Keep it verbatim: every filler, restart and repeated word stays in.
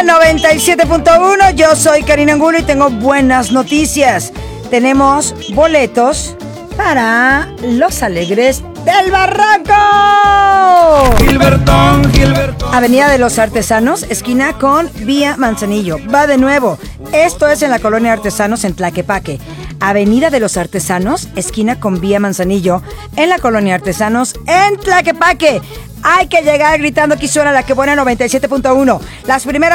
noventa y siete punto uno, yo soy Karina Angulo y tengo buenas noticias. Tenemos boletos para Los Alegres del Barranco. Gilbertón, Gilbertón. Avenida de los Artesanos, esquina con Vía Manzanillo. Va de nuevo. Esto es en la colonia Artesanos en Tlaquepaque. Avenida de los Artesanos, esquina con Vía Manzanillo, en la colonia Artesanos en Tlaquepaque. Hay que llegar gritando que suena la que buena noventa y siete punto uno. Las primeras